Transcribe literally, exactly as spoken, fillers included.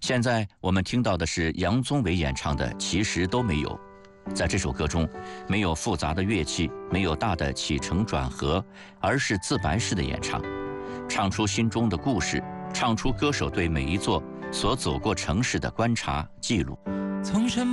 现在我们听到的是杨宗纬演唱的《其实都没有》。在这首歌中，没有复杂的乐器，没有大的起承转合，而是自白式的演唱，唱出心中的故事，唱出歌手对每一座所走过城市的观察记录。 从什么